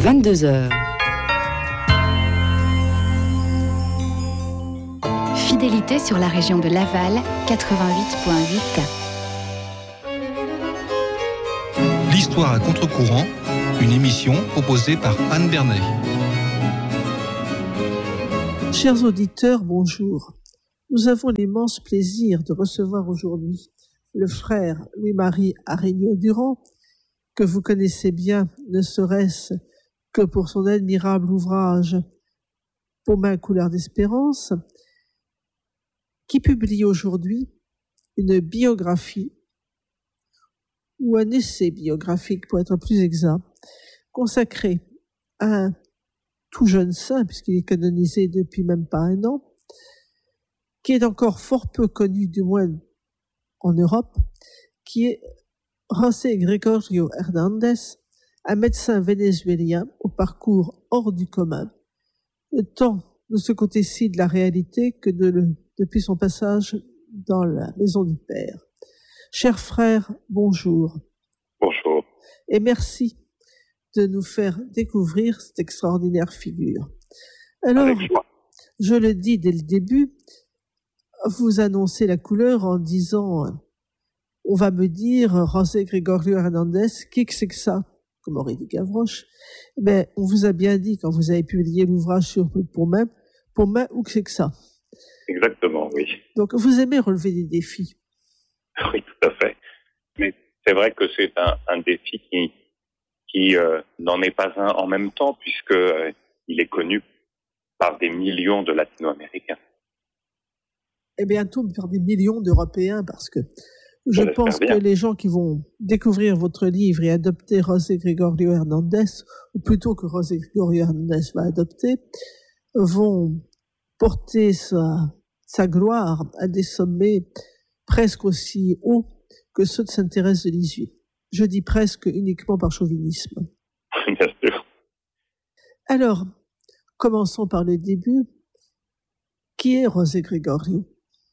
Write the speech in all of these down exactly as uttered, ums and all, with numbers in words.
vingt-deux heures. Fidélité sur la région de Laval, quatre-vingt-huit virgule huit. L'histoire à contre-courant, une émission proposée par Anne Bernet. Chers auditeurs, bonjour. Nous avons l'immense plaisir de recevoir aujourd'hui le frère Louis-Marie Aregnault-Durand, que vous connaissez bien, ne serait-ce que pour son admirable ouvrage « Paumin couleur d'espérance », qui publie aujourd'hui une biographie, ou un essai biographique pour être plus exact, consacré à un tout jeune saint, puisqu'il est canonisé depuis même pas un an, qui est encore fort peu connu, du moins en Europe, qui est José Gregorio Hernández, un médecin vénézuélien au parcours hors du commun, tant de ce côté-ci de la réalité que de le, depuis son passage dans la maison du Père. Chers frères, bonjour. Bonjour. Et merci de nous faire découvrir cette extraordinaire figure. Alors, je le dis dès le début, vous annoncez la couleur en disant, on va me dire, José Gregorio Hernández, qui que c'est que ça, comme aurait dit Gavroche. Mais on vous a bien dit, quand vous avez publié l'ouvrage sur Paumin, Paumin, où que c'est que ça. Exactement, oui. Donc, vous aimez relever des défis. Oui, tout à fait. Mais c'est vrai que c'est un, un défi qui, qui euh, n'en est pas un en même temps, puisque euh, il est connu par des millions de Latino-Américains. Et bientôt par des millions d'Européens, parce que je pense que les gens qui vont découvrir votre livre et adopter José Gregorio Hernández, ou plutôt que José Gregorio Hernández va adopter, vont porter sa, sa gloire à des sommets presque aussi hauts que ceux de Sainte-Thérèse de Lisieux. Je dis presque uniquement par chauvinisme. Bien sûr. Alors, commençons par le début. Qui est José Gregorio ?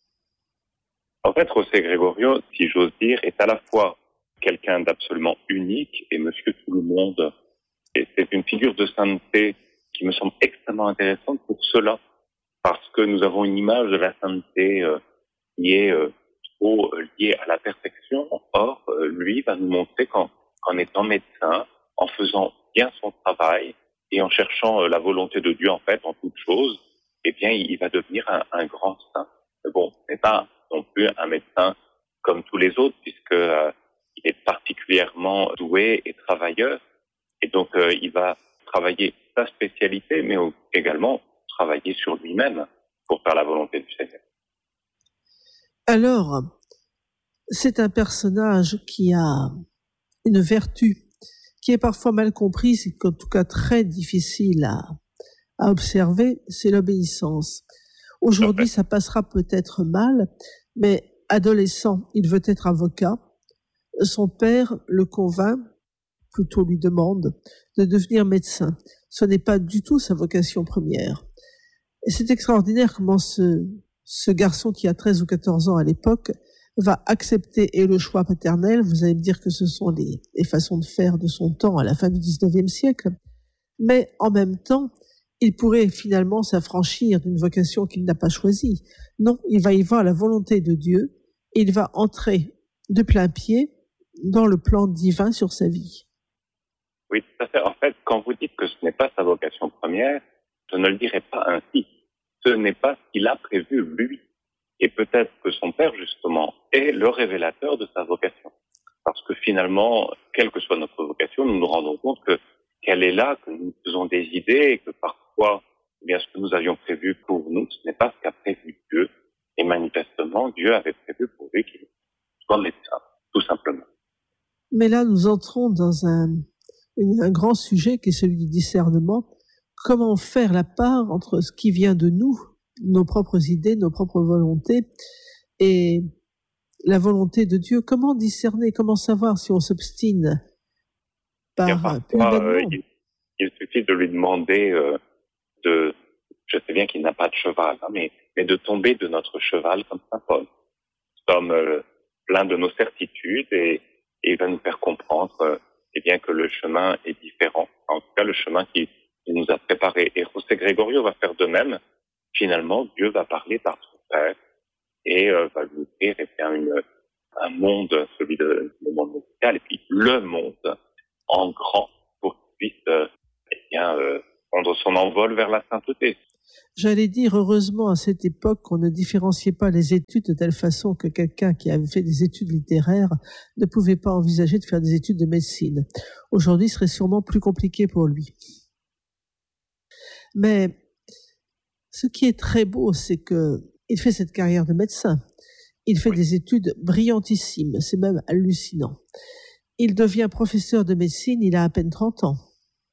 En fait, José Gregorio, si j'ose dire, est à la fois quelqu'un d'absolument unique et monsieur tout le monde. Et c'est une figure de sainteté qui me semble extrêmement intéressante pour cela, parce que nous avons une image de la sainteté euh, qui est euh, trop euh, liée à la perfection. Or, euh, lui va nous montrer qu'en, qu'en étant médecin, en faisant bien son travail et en cherchant euh, la volonté de Dieu en fait en toute chose, eh bien, il, il va devenir un, un grand saint. Mais bon, ce n'est pas non plus un médecin comme tous les autres, puisque euh, il est particulièrement doué et travailleur, et donc euh, il va travailler sa spécialité, mais également travailler sur lui-même pour faire la volonté du Seigneur. Alors, c'est un personnage qui a une vertu qui est parfois mal comprise et en tout cas très difficile à, à observer, c'est l'obéissance. Aujourd'hui, ça passera peut-être mal, mais adolescent, il veut être avocat. Son père le convainc, plutôt lui demande, de devenir médecin. Ce n'est pas du tout sa vocation première. Et c'est extraordinaire comment ce, ce garçon qui a treize ou quatorze ans à l'époque va accepter et le choix paternel. Vous allez me dire que ce sont les, les façons de faire de son temps à la fin du dix-neuvième siècle. Mais en même temps, il pourrait finalement s'affranchir d'une vocation qu'il n'a pas choisie. Non, il va y voir la volonté de Dieu et il va entrer de plein pied dans le plan divin sur sa vie. Oui, tout à fait. En fait, quand vous dites que ce n'est pas sa vocation première, je ne le dirais pas ainsi. Ce n'est pas ce qu'il a prévu, lui. Et peut-être que son père, justement, est le révélateur de sa vocation. Parce que finalement, quelle que soit notre vocation, nous nous rendons compte que qu'elle est là, que nous faisons des idées et que parfois, eh bien, ce que nous avions prévu pour nous, ce n'est pas ce qu'a prévu Dieu. Et manifestement, Dieu avait prévu pour lui qu'il soit médecin, tout simplement. Mais là, nous entrons dans un, un grand sujet qui est celui du discernement. Comment faire la part entre ce qui vient de nous, nos propres idées, nos propres volontés, et la volonté de Dieu? Comment discerner? Comment savoir si on s'obstine par parfois, euh, il, il suffit de lui demander euh, de, je sais bien qu'il n'a pas de cheval, hein, mais, mais de tomber de notre cheval comme saint Paul. Nous sommes euh, pleins de nos certitudes et, et il va nous faire comprendre euh, eh bien que le chemin est différent en tout cas le chemin qu'il nous a préparé. Et José Gregorio va faire de même. Finalement, Dieu va parler par son Père et euh, va lui ouvrir eh bien, une, un monde, celui de le monde musical, et puis le monde en grand pour qu'il puisse euh, eh bien, euh, prendre son envol vers la sainteté. J'allais dire, heureusement, à cette époque, on ne différenciait pas les études de telle façon que quelqu'un qui avait fait des études littéraires ne pouvait pas envisager de faire des études de médecine. Aujourd'hui, ce serait sûrement plus compliqué pour lui. Mais ce qui est très beau, c'est qu'il fait cette carrière de médecin. Il fait des études brillantissimes, c'est même hallucinant. Il devient professeur de médecine, il a à peine trente ans.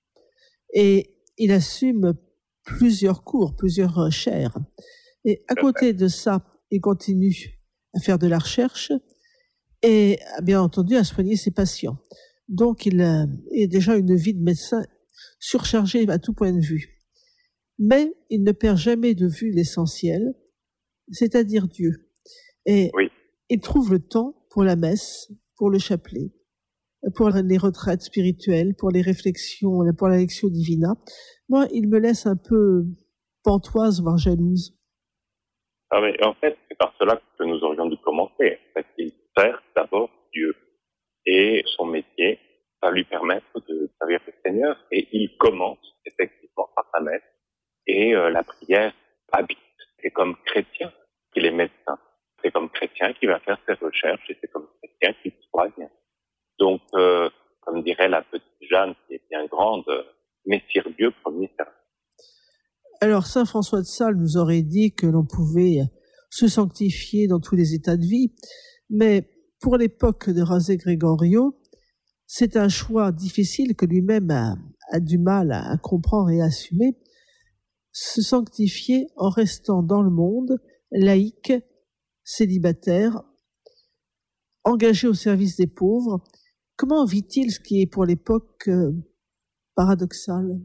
Et il assume plusieurs cours, plusieurs chaires. Et à côté de ça, il continue à faire de la recherche et, bien entendu, à soigner ses patients. Donc, il a, il a déjà une vie de médecin surchargée à tout point de vue. Mais il ne perd jamais de vue l'essentiel, c'est-à-dire Dieu. Et oui. Il trouve le temps pour la messe, pour le chapelet, pour les retraites spirituelles, pour les réflexions, pour la lectio divina. Moi, il me laisse un peu pantoise, voire jalouse. Ah mais en fait, c'est par cela que nous aurions dû commencer. En fait, il sert d'abord Dieu. Et son métier va lui permettre de servir le Seigneur. Et il commence effectivement par sa messe. Et euh, la prière habite. C'est comme chrétien qu'il est médecin. C'est comme chrétien qu'il va faire ses recherches. Et c'est comme chrétien qu'il soigne. Donc, euh, comme dirait la petite Jeanne, qui est bien grande, Messire Dieu, premier service. Alors, saint François de Sales nous aurait dit que l'on pouvait se sanctifier dans tous les états de vie, mais pour l'époque de José Gregorio, c'est un choix difficile que lui-même a, a du mal à, à comprendre et à assumer. Se sanctifier en restant dans le monde, laïque, célibataire, engagé au service des pauvres. Comment vit-il ce qui est pour l'époque euh, paradoxal?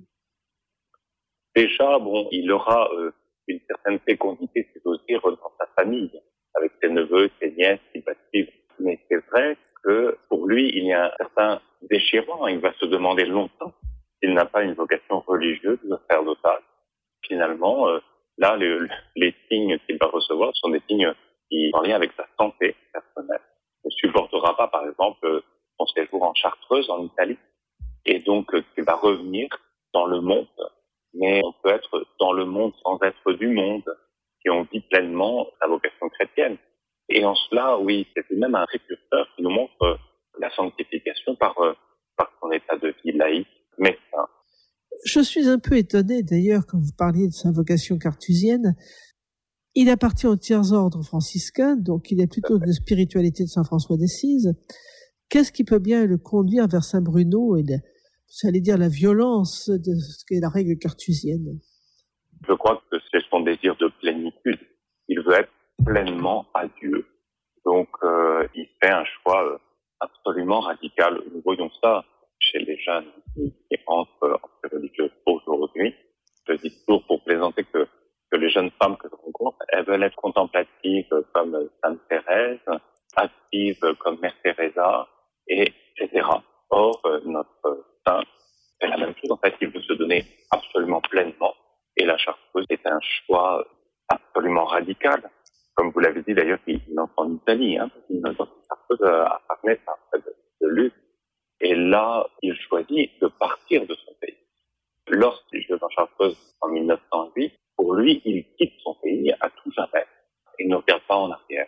Déjà, bon, il aura euh, une certaine fécondité, si j'ose dire, dans sa famille, avec ses neveux, ses nièces, qui baptisent. Mais c'est vrai que pour lui, il y a un certain déchirement. Il va se demander longtemps s'il n'a pas une vocation religieuse de sacerdotal. Finalement, euh, là, le, les signes qu'il va recevoir sont des signes qui sont en lien avec sa santé personnelle. Il ne supportera pas, par exemple, son séjour en Chartreuse, en Italie, et donc euh, il va revenir dans le monde. Mais on peut être dans le monde sans être du monde, si on vit pleinement sa vocation chrétienne. Et en cela, oui, c'est même un précurseur qui nous montre euh, la sanctification par, euh, par son état de vie laïque, médecin. Je suis un peu étonné d'ailleurs quand vous parliez de sa vocation carthusienne. Il appartient au tiers ordre franciscain, donc il est plutôt de la spiritualité de saint François d'Assise. Qu'est-ce qui peut bien le conduire vers saint Bruno et, le, j'allais dire, la violence de ce qu'est la règle carthusienne? Je crois que c'est son désir de plénitude. Il veut être pleinement à Dieu. Donc, euh, il fait un choix absolument radical. Nous voyons ça chez les jeunes qui entrent en fait religieuse aujourd'hui. Je dis toujours pour plaisanter que, que les jeunes femmes que je rencontre, elles veulent être contemplatives comme Sainte Thérèse, actives comme Mère Teresa, et etc. Or, notre saint fait la même chose. En fait, il veut se donner absolument pleinement. Et la Chartreuse est un choix absolument radical. Comme vous l'avez dit d'ailleurs, il entre en Italie, hein, parce qu'il n'a pas de Chartreuse à Farnèse, de, de luxe. Et là, il choisit de partir de son pays. Lorsqu'il joue en Chartreuse en mille neuf cent huit, pour lui, il quitte son pays à tout jamais. Il ne regarde pas en arrière.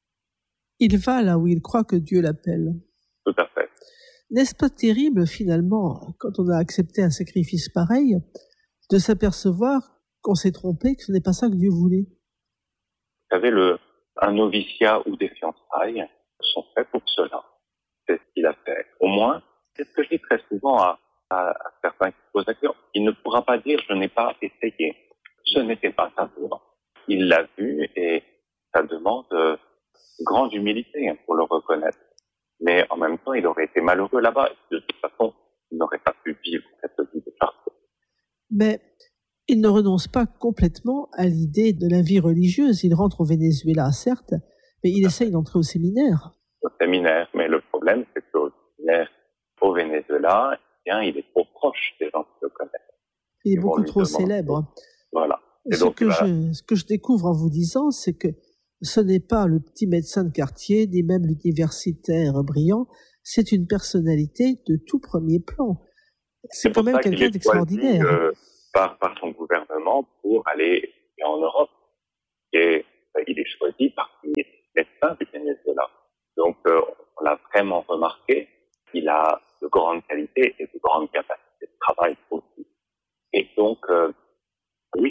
Il va là où il croit que Dieu l'appelle. Tout à fait. N'est-ce pas terrible, finalement, quand on a accepté un sacrifice pareil, de s'apercevoir qu'on s'est trompé, que ce n'est pas ça que Dieu voulait? Vous savez, le, un noviciat ou des fiançailles sont faits pour cela. C'est ce qu'il a fait. Au moins, c'est ce que je dis très souvent à, à, à certains qui posent la question. Il ne pourra pas dire « je n'ai pas essayé ». Ce n'était pas sa voie. Il l'a vu et ça demande euh, grande humilité pour le reconnaître. Mais en même temps, il aurait été malheureux là-bas. De toute façon, il n'aurait pas pu vivre cette vie de Chartreuse. Mais il ne renonce pas complètement à l'idée de la vie religieuse. Il rentre au Venezuela, certes, mais il essaye d'entrer au séminaire. Au séminaire, mais le problème, c'est qu'au séminaire, au Venezuela, eh bien, il est trop proche des gens qui le connaissent. Il est Ils vont beaucoup lui trop demander. célèbre. Voilà. Et Ce donc, que, voilà. je, ce que je découvre en vous disant, c'est que ce n'est pas le petit médecin de quartier, ni même l'universitaire brillant, c'est une personnalité de tout premier plan. C'est, C'est quand pour même ça qu'il quelqu'un est d'extraordinaire. choisi, euh, par, par son gouvernement pour aller en Europe. Et euh, il est choisi parmi les médecins du Venezuela. Donc, euh, on l'a vraiment remarqué. Il a de grandes qualités et de grandes capacités.